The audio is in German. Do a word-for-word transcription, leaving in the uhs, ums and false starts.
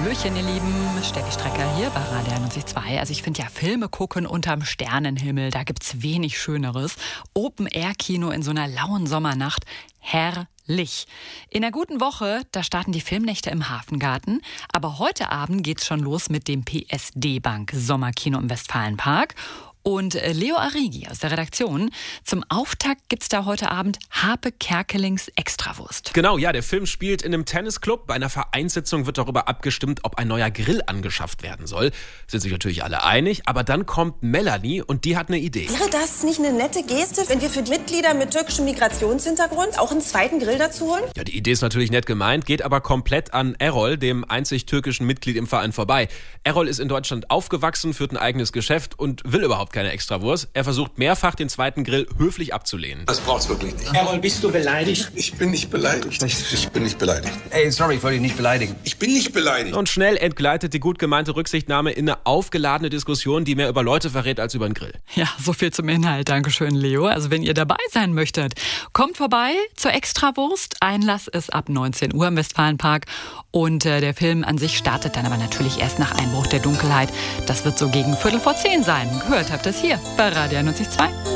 Hallöchen, ihr Lieben. Steffi Strecker hier bei Radio einundneunzig Komma zwei. Also ich finde ja, Filme gucken unterm Sternenhimmel, da gibt's wenig Schöneres. Open-Air-Kino in so einer lauen Sommernacht, herrlich. In einer guten Woche, da starten die Filmnächte im Hafengarten. Aber heute Abend geht's schon los mit dem P S D-Bank Sommerkino im Westfalenpark. Und Leo Arrighi aus der Redaktion. Zum Auftakt gibt's da heute Abend Harpe Kerkelings Extrawurst. Genau, ja, der Film spielt in einem Tennisclub. Bei einer Vereinssitzung wird darüber abgestimmt, ob ein neuer Grill angeschafft werden soll. Sind sich natürlich alle einig, aber dann kommt Melanie und die hat eine Idee. Wäre das nicht eine nette Geste, wenn wir für Mitglieder mit türkischem Migrationshintergrund auch einen zweiten Grill dazu holen? Ja, die Idee ist natürlich nett gemeint, geht aber komplett an Errol, dem einzig türkischen Mitglied im Verein, vorbei. Errol ist in Deutschland aufgewachsen, führt ein eigenes Geschäft und will überhaupt keine Extrawurst. Er versucht mehrfach, den zweiten Grill höflich abzulehnen. Das braucht's wirklich nicht. Errol, bist du beleidigt? Ich bin nicht beleidigt. Ich bin nicht beleidigt. Ey, sorry, ich wollte dich nicht beleidigen. Ich bin nicht beleidigt. Und schnell entgleitet die gut gemeinte Rücksichtnahme in eine aufgeladene Diskussion, die mehr über Leute verrät als über den Grill. Ja, so viel zum Inhalt. Dankeschön, Leo. Also wenn ihr dabei sein möchtet, kommt vorbei zur Extrawurst. Einlass ist ab neunzehn Uhr im Westfalenpark. Und äh, der Film an sich startet dann aber natürlich erst nach Einbruch der Dunkelheit. Das wird so gegen Viertel vor zehn sein. Gehört habt ihr es hier bei Radio einundneunzig Komma zwei.